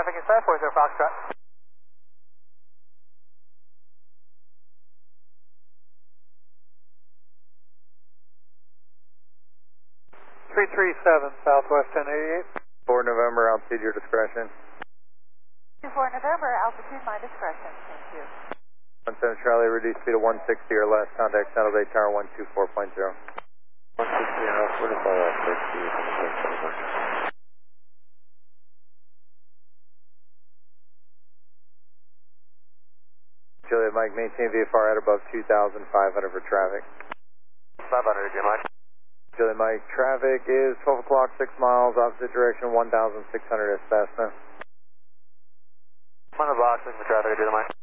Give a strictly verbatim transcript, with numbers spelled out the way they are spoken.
traffic inside four zero Foxtrot. three three seven Southwest ten eighty-eight. four November, altitude your discretion. two four November, altitude my discretion. Thank you. one seven Charlie, reduce speed to one sixty or less. Contact Saddle Bay Tower one two four point zero. one sixty and off, forty-five off, sixty. Juliet Mike, maintain V F R at above two thousand five hundred for traffic. five hundred, Jim Mike. Juliet Mike, traffic is twelve o'clock, six miles, opposite direction, one thousand six hundred at Cessna. I'm on the box, looking for traffic, Juliet Mike.